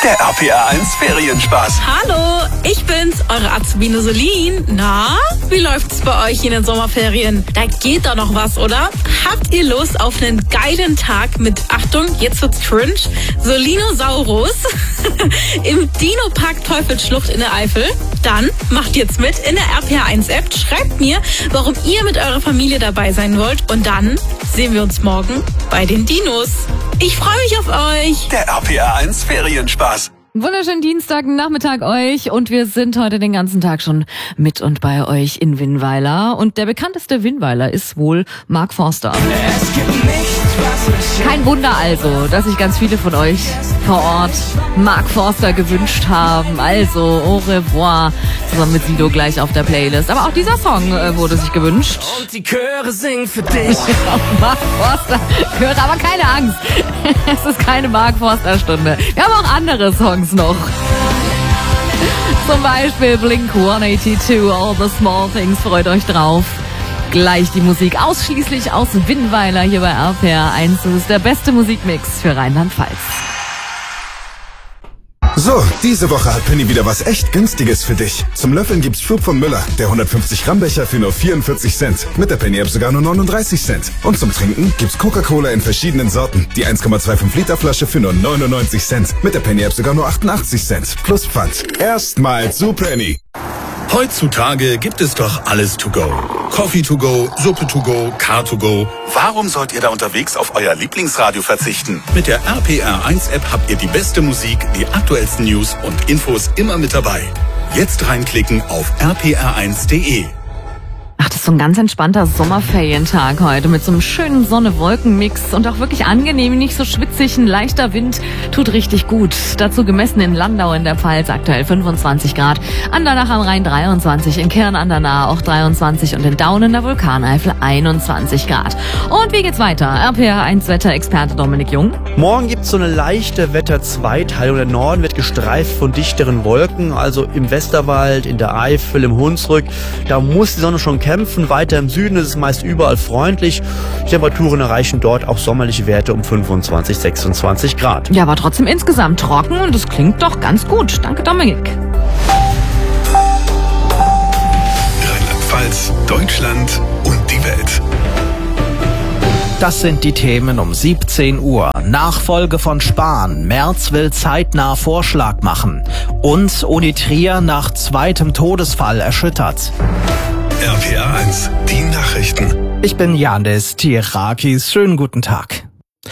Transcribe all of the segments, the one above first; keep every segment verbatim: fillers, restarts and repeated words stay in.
Der R P R eins Ferienspaß. Hallo, ich bin's, eure Azubine Solin. Na, wie läuft's bei euch in den Sommerferien? Da geht doch noch was, oder? Habt ihr Lust auf einen geilen Tag mit, Achtung, jetzt wird's cringe, Solinosaurus im Dino-Park Teufelsschlucht in der Eifel? Dann macht jetzt mit in der R P R eins App, schreibt mir, warum ihr mit eurer Familie dabei sein wollt und dann sehen wir uns morgen bei den Dinos. Ich freue mich auf euch. Der R P R eins Ferienspaß. Wunderschönen Dienstagnachmittag euch und wir sind heute den ganzen Tag schon mit und bei euch in Winnweiler und der bekannteste Winnweiler ist wohl Mark Forster. Es gibt nichts, was Kein Wunder also, dass sich ganz viele von euch vor Ort Mark Forster gewünscht haben. Also au revoir zusammen mit Sido gleich auf der Playlist. Aber auch dieser Song äh, wurde sich gewünscht. Und die Chöre singen für dich. Mark Forster gehört, aber keine Angst. Es ist keine Mark Forster Stunde. Wir haben auch andere Songs noch. Zum Beispiel Blink hundertzweiundachtzig, All the Small Things, freut euch drauf. Gleich die Musik ausschließlich aus Winnweiler hier bei R P R eins. Das ist der beste Musikmix für Rheinland-Pfalz. So, diese Woche hat Penny wieder was echt Günstiges für dich. Zum Löffeln gibt's Schub von Müller, der hundertfünfzig Gramm Becher für nur vierundvierzig Cent. Mit der Penny App sogar nur neununddreißig Cent. Und zum Trinken gibt's Coca-Cola in verschiedenen Sorten. Die eins Komma fünfundzwanzig Liter Flasche für nur neunundneunzig Cent. Mit der Penny App sogar nur achtundachtzig Cent. Plus Pfand. Erstmal zu Penny. Heutzutage gibt es doch alles to go. Coffee to go, Suppe to go, Car to go. Warum sollt ihr da unterwegs auf euer Lieblingsradio verzichten? Mit der R P R eins App habt ihr die beste Musik, die aktuellsten News und Infos immer mit dabei. Jetzt reinklicken auf r p r eins punkt d e. Ach, das ist so ein ganz entspannter Sommerferientag heute mit so einem schönen Sonne-Wolken-Mix und auch wirklich angenehm, nicht so schwitzig, ein leichter Wind, tut richtig gut. Dazu gemessen in Landau in der Pfalz aktuell fünfundzwanzig Grad, Andernach am Rhein dreiundzwanzig, in Kirn an der Nahe auch dreiundzwanzig und in Daun in der Vulkaneifel einundzwanzig Grad. Und wie geht's weiter? R P R eins Wetterexperte Dominik Jung. Morgen gibt's so eine leichte Wetterzweiteilung. Der Norden wird gestreift von dichteren Wolken, also im Westerwald, in der Eifel, im Hunsrück. Da muss die Sonne schon kämpfen. Weiter im Süden ist es meist überall freundlich. Die Temperaturen erreichen dort auch sommerliche Werte um fünfundzwanzig, sechsundzwanzig Grad. Ja, aber trotzdem insgesamt trocken und es klingt doch ganz gut. Danke, Dominik. Rheinland-Pfalz, Deutschland und die Welt. Das sind die Themen um siebzehn Uhr. Nachfolge von Spahn. Merz will zeitnah Vorschlag machen. Und Uni Trier nach zweitem Todesfall erschüttert. R P R eins, die Nachrichten. Ich bin Janis Tirakis. Schönen guten Tag.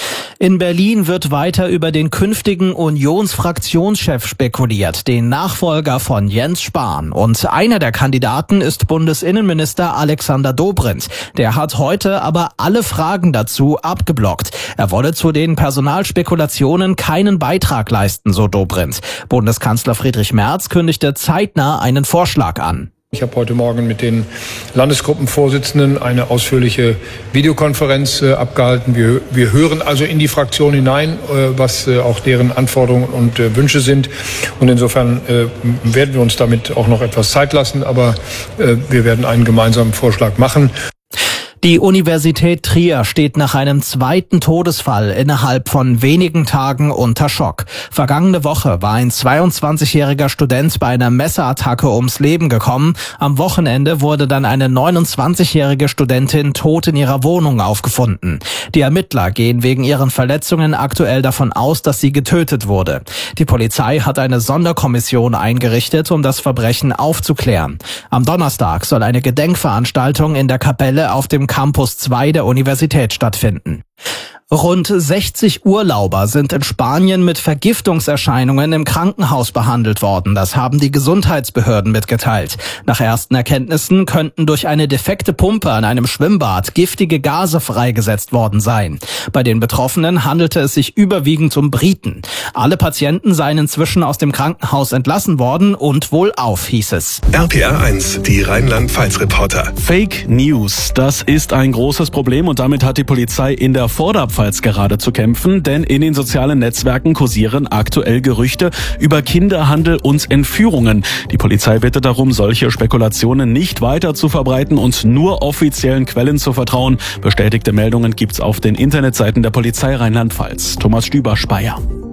In Berlin wird weiter über den künftigen Unionsfraktionschef spekuliert, den Nachfolger von Jens Spahn. Und einer der Kandidaten ist Bundesinnenminister Alexander Dobrindt. Der hat heute aber alle Fragen dazu abgeblockt. Er wolle zu den Personalspekulationen keinen Beitrag leisten, so Dobrindt. Bundeskanzler Friedrich Merz kündigte zeitnah einen Vorschlag an. Ich habe heute Morgen mit den Landesgruppenvorsitzenden eine ausführliche Videokonferenz äh, abgehalten. Wir, wir hören also in die Fraktion hinein, äh, was äh, auch deren Anforderungen und äh, Wünsche sind. Und insofern äh, werden wir uns damit auch noch etwas Zeit lassen, aber äh, wir werden einen gemeinsamen Vorschlag machen. Die Universität Trier steht nach einem zweiten Todesfall innerhalb von wenigen Tagen unter Schock. Vergangene Woche war ein zweiundzwanzigjähriger Student bei einer Messerattacke ums Leben gekommen. Am Wochenende wurde dann eine neunundzwanzigjährige Studentin tot in ihrer Wohnung aufgefunden. Die Ermittler gehen wegen ihren Verletzungen aktuell davon aus, dass sie getötet wurde. Die Polizei hat eine Sonderkommission eingerichtet, um das Verbrechen aufzuklären. Am Donnerstag soll eine Gedenkveranstaltung in der Kapelle auf dem Campus zwei der Universität stattfinden. Rund sechzig Urlauber sind in Spanien mit Vergiftungserscheinungen im Krankenhaus behandelt worden. Das haben die Gesundheitsbehörden mitgeteilt. Nach ersten Erkenntnissen könnten durch eine defekte Pumpe an einem Schwimmbad giftige Gase freigesetzt worden sein. Bei den Betroffenen handelte es sich überwiegend um Briten. Alle Patienten seien inzwischen aus dem Krankenhaus entlassen worden und wohlauf, hieß es. R P R eins, die Rheinland-Pfalz-Reporter. Fake News, das ist ein großes Problem und damit hat die Polizei in der Vorderpfalz gerade zu kämpfen, denn in den sozialen Netzwerken kursieren aktuell Gerüchte über Kinderhandel und Entführungen. Die Polizei bittet darum, solche Spekulationen nicht weiter zu verbreiten und nur offiziellen Quellen zu vertrauen. Bestätigte Meldungen gibt's auf den Internetseiten der Polizei Rheinland-Pfalz. Thomas Stüber-Speyer.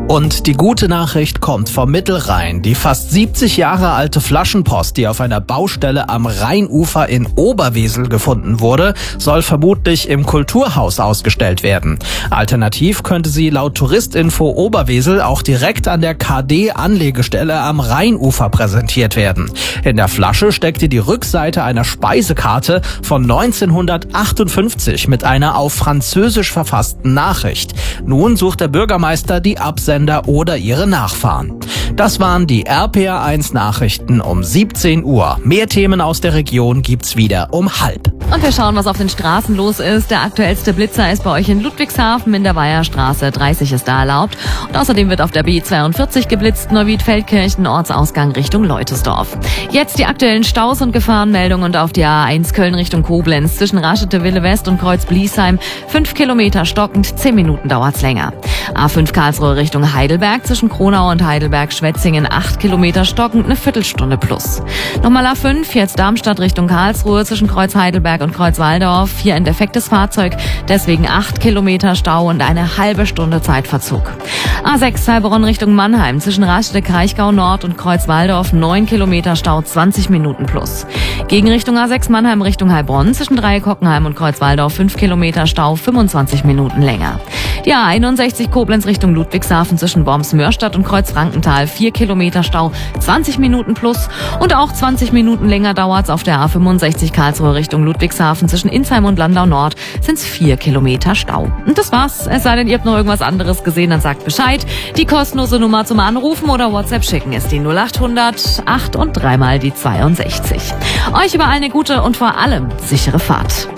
Und die gute Nachricht kommt vom Mittelrhein. Die fast siebzig Jahre alte Flaschenpost, die auf einer Baustelle am Rheinufer in Oberwesel gefunden wurde, soll vermutlich im Kulturhaus ausgestellt werden. Alternativ könnte sie laut Touristinfo Oberwesel auch direkt an der K D-Anlegestelle am Rheinufer präsentiert werden. In der Flasche steckte die Rückseite einer Speisekarte von neunzehnhundertachtundfünfzig mit einer auf Französisch verfassten Nachricht. Nun sucht der Bürgermeister die Absender oder ihre Nachfahren. Das waren die R P R eins Nachrichten um siebzehn Uhr. Mehr Themen aus der Region gibt's wieder um halb. Und wir schauen, was auf den Straßen los ist. Der aktuellste Blitzer ist bei euch in Ludwigshafen in der Weiherstraße. dreißig ist da erlaubt. Und außerdem wird auf der B zweiundvierzig geblitzt, Neuwied-Feldkirchen, Ortsausgang Richtung Leutesdorf. Jetzt die aktuellen Staus und Gefahrenmeldungen und auf die A eins Köln Richtung Koblenz zwischen Raschete-Wille West und Kreuz-Bliesheim. Fünf Kilometer stockend, zehn Minuten dauert's länger. A fünf Karlsruhe Richtung Heidelberg zwischen Kronau und Heidelberg-Schwetzingen. Acht Kilometer stockend, eine Viertelstunde plus. Nochmal A fünf, jetzt Darmstadt Richtung Karlsruhe zwischen Kreuz Heidelberg und Kreuz Waldorf. Hier ein defektes Fahrzeug, deswegen acht Kilometer Stau und eine halbe Stunde Zeitverzug. A sechs Heilbronn Richtung Mannheim zwischen Raschede-Kraichgau Nord und Kreuz Waldorf. neun Kilometer Stau, zwanzig Minuten plus. Gegenrichtung A sechs Mannheim Richtung Heilbronn zwischen Dreieck-Hockenheim und Kreuz Waldorf. fünf Kilometer Stau, fünfundzwanzig Minuten länger. Die A einundsechzig Koblenz Richtung Ludwigshafen zwischen Worms-Mörstadt und Kreuz-Frankenthal. vier Kilometer Stau, zwanzig Minuten plus. Und auch zwanzig Minuten länger dauert's auf der A fünfundsechzig Karlsruhe Richtung Ludwigshafen zwischen Insheim und Landau Nord sind's vier Kilometer Stau. Und das war's. Es sei denn, ihr habt noch irgendwas anderes gesehen, dann sagt Bescheid. Die kostenlose Nummer zum Anrufen oder WhatsApp schicken ist die null acht hundert acht und dreimal die zweiundsechzig. Euch überall eine gute und vor allem sichere Fahrt.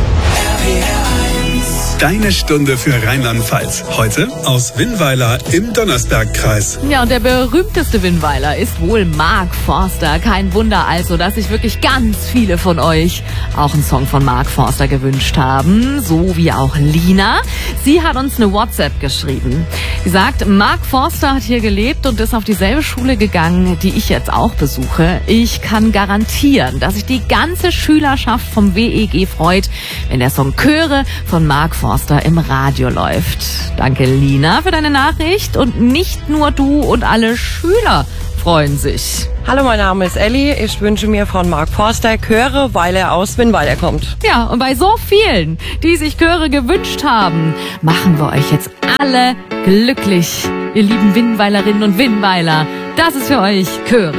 Deine Stunde für Rheinland-Pfalz. Heute aus Winnweiler im Donnersbergkreis. Ja, und der berühmteste Winnweiler ist wohl Mark Forster. Kein Wunder also, dass sich wirklich ganz viele von euch auch einen Song von Mark Forster gewünscht haben. So wie auch Lina. Sie hat uns eine WhatsApp geschrieben. Sie sagt, Mark Forster hat hier gelebt und ist auf dieselbe Schule gegangen, die ich jetzt auch besuche. Ich kann garantieren, dass sich die ganze Schülerschaft vom W E G freut, wenn der Song Chöre von Mark Forster im Radio läuft. Danke, Lina, für deine Nachricht. Und nicht nur du und alle Schüler freuen sich. Hallo, mein Name ist Elli. Ich wünsche mir von Mark Forster Chöre, weil er aus Winnweiler kommt. Ja, und bei so vielen, die sich Chöre gewünscht haben, machen wir euch jetzt alle glücklich. Ihr lieben Winnweilerinnen und Winnweiler, das ist für euch Chöre.